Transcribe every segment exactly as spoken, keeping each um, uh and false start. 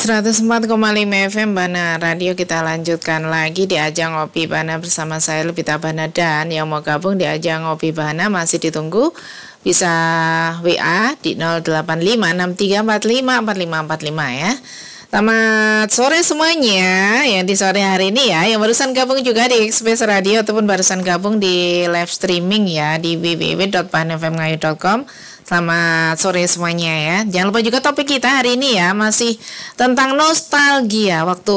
seratus empat koma lima F M Bana Radio. Kita lanjutkan lagi di ajang Ngopi Bana bersama saya Lupita Bana, dan yang mau gabung di ajang Ngopi Bana masih ditunggu, bisa W A di nol delapan lima enam tiga empat lima empat lima empat lima ya. Selamat sore semuanya yang di sore hari ini ya, yang barusan gabung juga di Express Radio ataupun barusan gabung di live streaming ya di w w w dot bana f m ngayu dot com. Selamat sore semuanya ya. Jangan lupa juga topik kita hari ini ya masih tentang nostalgia waktu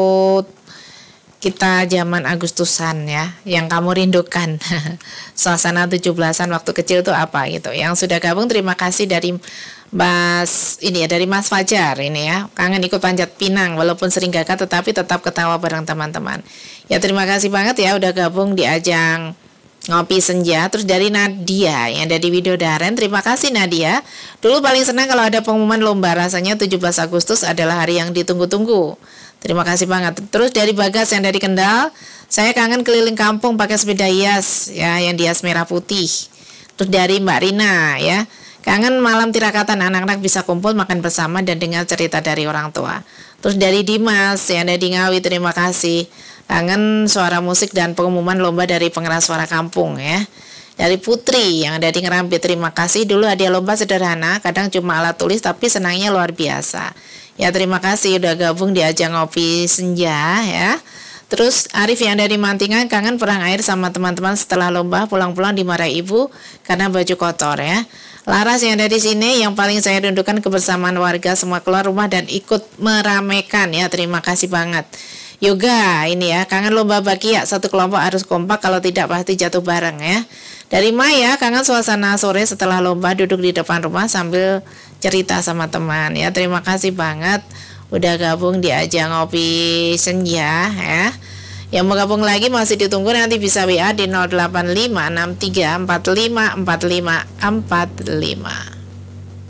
kita zaman Agustusan ya, yang kamu rindukan. Suasana tujuh belasan waktu kecil itu apa gitu. Yang sudah gabung terima kasih dari Mas ini ya, dari Mas Fajar ini ya. Kangen ikut panjat pinang walaupun sering gagal tetapi tetap ketawa bareng teman-teman. Ya terima kasih banget ya udah gabung di ajang Ngopi Senja. Terus dari Nadia yang ada di Widodaren, terima kasih Nadia. Dulu paling senang kalau ada pengumuman lomba, rasanya tujuh belas Agustus adalah hari yang ditunggu-tunggu. Terima kasih banget. Terus dari Bagas yang dari Kendal, saya kangen keliling kampung pakai sepeda hias ya, yang hias merah putih. Terus dari Mbak Rina ya, kangen malam tirakatan, anak-anak bisa kumpul makan bersama dan dengar cerita dari orang tua. Terus dari Dimas yang ada di Ngawi, terima kasih. Kangen suara musik dan pengumuman lomba dari pengeras suara kampung ya. Dari Putri yang ada di Ngerambi, terima kasih. Dulu hadiah lomba sederhana, kadang cuma alat tulis tapi senangnya luar biasa. Ya terima kasih udah gabung di ajang Ngopi Senja ya. Terus Arif yang dari Mantingan, kangen perang air sama teman-teman setelah lomba, pulang-pulang dimarahi ibu karena baju kotor ya. Laras yang dari sini, yang paling saya rindukan kebersamaan warga, semua keluar rumah dan ikut meramaikan ya, terima kasih banget. Yoga ini ya, kangen lomba bakia, satu kelompok harus kompak, kalau tidak pasti jatuh bareng ya. Dari Maya, kangen suasana sore setelah lomba, duduk di depan rumah sambil cerita sama teman ya. Terima kasih banget udah gabung di ajang Ngopi Senja ya. Yang mau gabung lagi masih ditunggu, nanti bisa W A di nol delapan lima enam tiga empat lima empat lima empat lima.